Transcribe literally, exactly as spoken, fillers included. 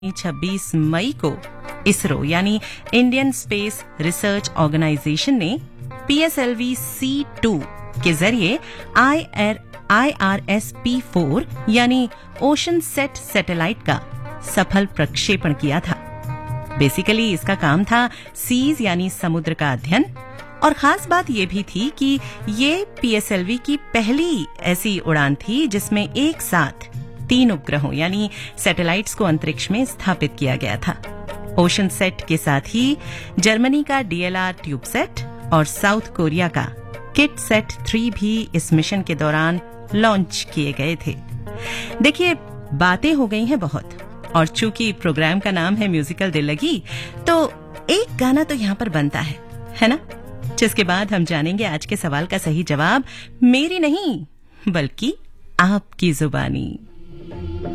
छब्बीस मई को इसरो यानी इंडियन स्पेस रिसर्च ऑर्गेनाइजेशन ने P S L V C to के जरिए I R S P four यानी ओशन सेट सैटेलाइट का सफल प्रक्षेपण किया था। बेसिकली इसका काम था सीज यानी समुद्र का अध्ययन, और खास बात यह भी थी कि ये पी एस एल वी की पहली ऐसी उड़ान थी जिसमें एक साथ तीन उपग्रहों यानी सैटेलाइट्स को अंतरिक्ष में स्थापित किया गया था। ओशन सेट के साथ ही जर्मनी का D L R tube set और साउथ कोरिया का किट सेट थ्री भी इस मिशन के दौरान लॉन्च किए गए थे। देखिए, बातें हो गई हैं बहुत, और चूंकि प्रोग्राम का नाम है म्यूजिकल दिल लगी, तो एक गाना तो यहाँ पर बनता है है ना, जिसके बाद हम जानेंगे आज के सवाल का सही जवाब मेरी नहीं बल्कि आपकी जुबानी।